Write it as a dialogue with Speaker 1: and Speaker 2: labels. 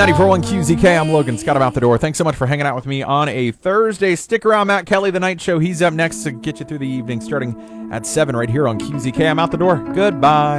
Speaker 1: 94.1 QZK, I'm Logan Scott. I'm out the door. Thanks so much for hanging out with me on a Thursday. Stick around, Matt Kelly, The Night Show. He's up next to get you through the evening starting at 7 right here on QZK. I'm out the door. Goodbye.